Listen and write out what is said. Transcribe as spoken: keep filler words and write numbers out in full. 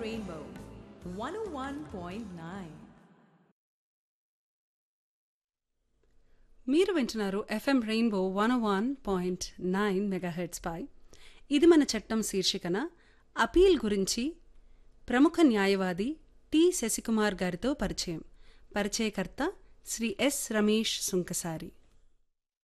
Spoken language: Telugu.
Rainbow one oh one point nine. మీరు వింటున్నారు FM rainbow one one point nine megahertz పై ఇది మన చట్టం శీర్షికన అపీల్ గురించి ప్రముఖ న్యాయవాది టి శశికుమార్ గారితో పరిచయం. పరిచయకర్త శ్రీ ఎస్ రమేష్ సుంకసారి.